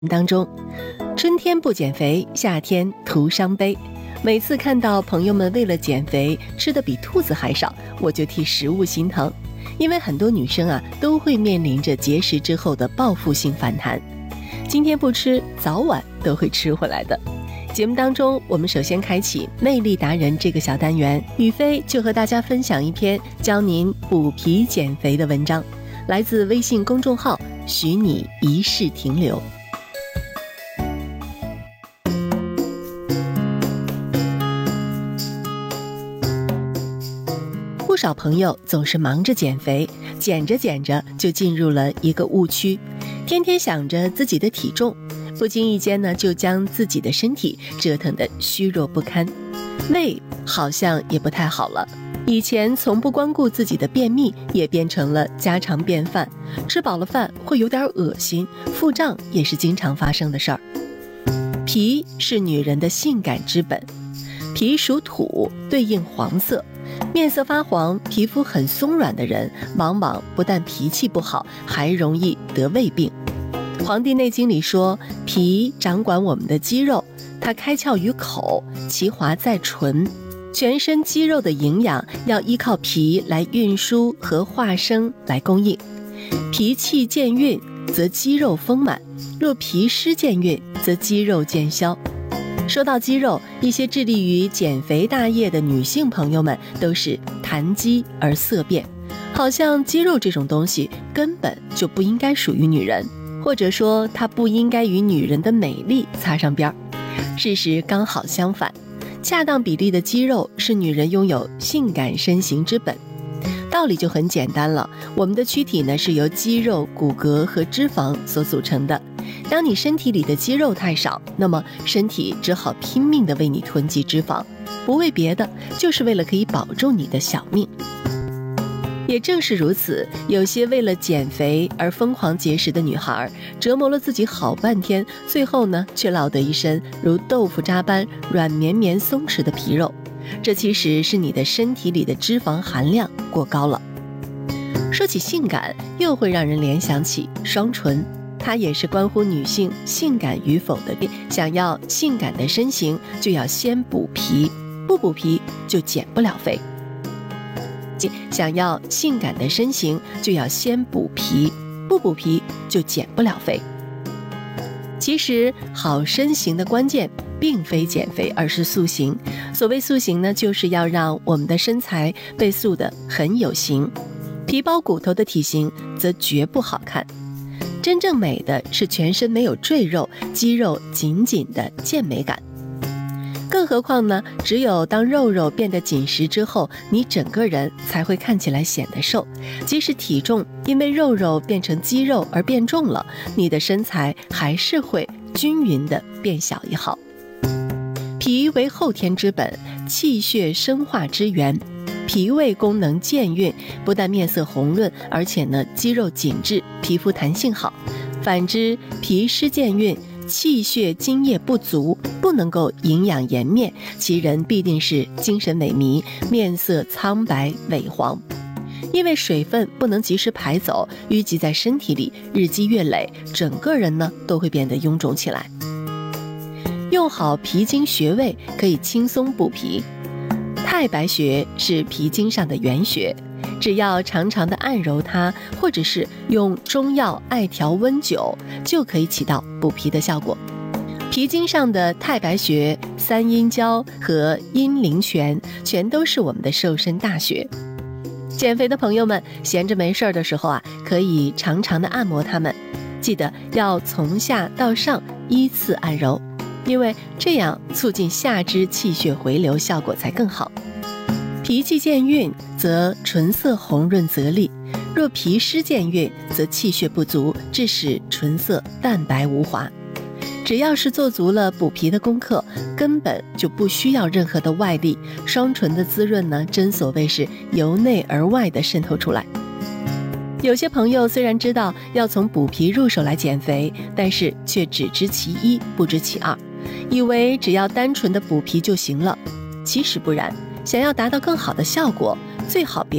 当中，春天不减肥，夏天徒伤悲。每次看到朋友们为了减肥吃得比兔子还少，我就替食物心疼。因为很多女生都会面临着节食之后的报复性反弹，今天不吃，早晚都会吃回来的。节目当中，我们首先开启魅力达人这个小单元，雨飞就和大家分享一篇教您补脾减肥的文章，来自微信公众号许你一试停留。不少朋友总是忙着减肥，减着减着就进入了一个误区，天天想着自己的体重，不经意间呢就将自己的身体折腾得虚弱不堪。胃好像也不太好了，以前从不光顾自己的便秘也变成了家常便饭，吃饱了饭会有点恶心，腹胀也是经常发生的事儿。脾是女人的性感之本，脾属土，对应黄色，面色发黄，皮肤很松软的人，往往不但脾气不好，还容易得胃病。《黄帝内经》里说，脾掌管我们的肌肉，它开窍于口，其华在唇，全身肌肉的营养要依靠脾来运输和化生来供应。脾气健运，则肌肉丰满；若脾湿健运，则肌肉渐消。说到肌肉，一些致力于减肥大业的女性朋友们都是谈肌而色变，好像肌肉这种东西根本就不应该属于女人，或者说它不应该与女人的美丽擦上边儿。事实刚好相反，恰当比例的肌肉是女人拥有性感身形之本。道理就很简单了，我们的躯体呢是由肌肉、骨骼和脂肪所组成的。当你身体里的肌肉太少，那么身体只好拼命地为你囤积脂肪，不为别的，就是为了可以保住你的小命。也正是如此，有些为了减肥而疯狂节食的女孩，折磨了自己好半天，最后呢却落得一身如豆腐渣般软绵绵松弛的皮肉。这其实是你的身体里的脂肪含量过高了。说起性感，又会让人联想起双唇，它也是关乎女性性感与否的。想要性感的身形，就要先补脾，不补脾就减不了肥。想要性感的身形，就要先补脾，不补脾就减不了肥。其实好身形的关键并非减肥，而是塑形。所谓塑形呢，就是要让我们的身材被塑得很有型，皮包骨头的体型则绝不好看。真正美的是全身没有赘肉，肌肉紧紧的健美感。更何况呢，只有当肉变得紧实之后，你整个人才会看起来显得瘦。即使体重因为肉变成肌肉而变重了，你的身材还是会均匀的变小一号。脾为后天之本，气血生化之源，脾胃功能健运，不但面色红润，而且呢肌肉紧致，皮肤弹性好。反之，脾湿健运，气血津液不足，不能够营养颜面，其人必定是精神萎靡，面色苍白萎黄。因为水分不能及时排走，淤积在身体里，日积月累，整个人呢都会变得臃肿起来。用好脾经穴位可以轻松补脾。太白穴是脾经上的原穴，只要常常的按揉它，或者是用中药艾条温灸，就可以起到补脾的效果。脾经上的太白穴、三阴交和阴陵泉全都是我们的瘦身大穴。减肥的朋友们闲着没事的时候可以常常的按摩它们，记得要从下到上依次按揉，因为这样促进下肢气血回流，效果才更好。脾气健运，则唇色红润泽丽；若脾湿健运，则气血不足，致使唇色淡白无华。只要是做足了补脾的功课，根本就不需要任何的外力。双唇的滋润呢，真所谓是由内而外的渗透出来。有些朋友虽然知道要从补脾入手来减肥，但是却只知其一，不知其二，以为只要单纯的补脾就行了。其实不然，想要达到更好的效果，最好别